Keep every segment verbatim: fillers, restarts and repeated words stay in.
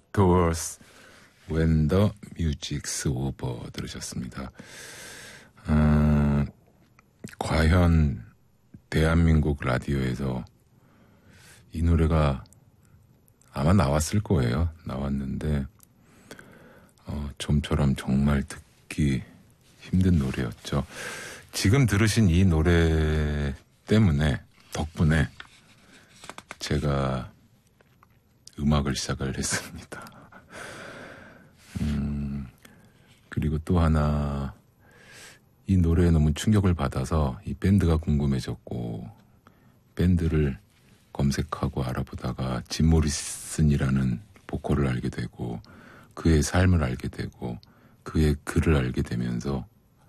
Doors, When the Music's Over 들으셨습니다. 어, 과연 대한민국 라디오에서 이 노래가 아마 나왔을 거예요. 나왔는데 어, 좀처럼 정말 듣기 힘든 노래였죠. 지금 들으신 이 노래 때문에, 덕분에 제가 음악을 시작을 했습니다. 음, 그리고 또 하나, 이 노래에 너무 충격을 받아서 이 밴드가 궁금해졌고, 밴드를 검색하고 알아보다가 짐 모리슨이라는 보컬을 알게 되고, 그의 삶을 알게 되고, 그의 글을 알게 되면서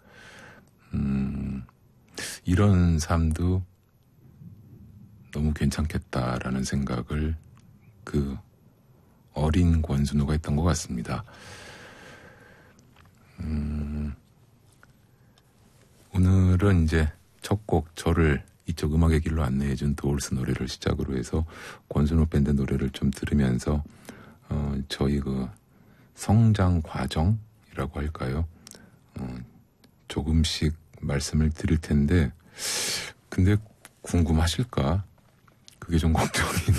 음, 이런 삶도 너무 괜찮겠다라는 생각을 그 어린 권순우가 했던 것 같습니다. 음, 오늘은 이제 첫 곡 저를 이쪽 음악의 길로 안내해준 도울스 노래를 시작으로 해서 권순우 밴드 노래를 좀 들으면서 어, 저희 그 성장 과정이라고 할까요? 어, 조금씩 말씀을 드릴 텐데, 근데 궁금하실까? 그게 좀 걱정이네.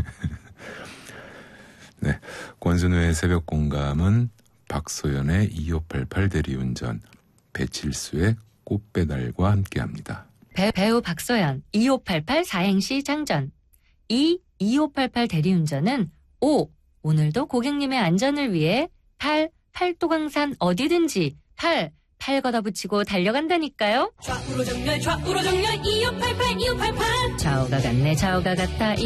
네, 권순우의 새벽 공감은 박소연의 이오팔팔 대리운전, 배칠수의 꽃배달과 함께합니다. 배, 배우 박소연, 이오팔팔 사행시 장전. 이, 이오팔팔 대리운전은 오, 오늘도 고객님의 안전을 위해 팔, 팔도강산 어디든지 팔, 팔 걷어붙이고 달려간다니까요. 좌우로 정렬 좌우로 정렬 이오팔팔 이오팔팔 좌우가 같네 좌우가 같아